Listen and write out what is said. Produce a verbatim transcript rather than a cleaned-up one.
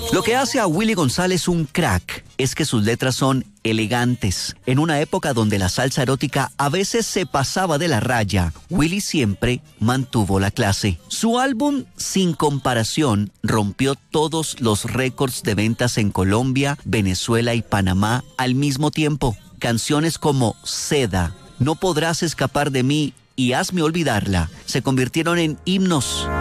Lo que hace a Willy González un crack es que sus letras son elegantes. En una época donde la salsa erótica a veces se pasaba de la raya, Willy siempre mantuvo la clase. Su álbum Sin Comparación rompió todos los récords de ventas en Colombia, Venezuela y Panamá al mismo tiempo. Canciones como Seda, No podrás escapar de mí y Hazme olvidarla se convirtieron en himnos.